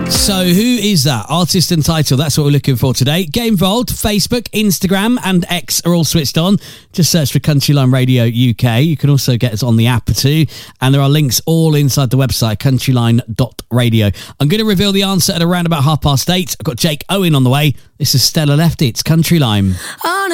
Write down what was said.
So who is that? Artist and title, that's what we're looking for today. Get involved. Facebook, Instagram and X are all switched on. Just search for Countryline Radio UK. You can also get us on the app too. And there are links all inside the website, countryline.radio. I'm going to reveal the answer at around about 8:30. I've got Jake Owen on the way. This is Stella Lefty. It's Countryline.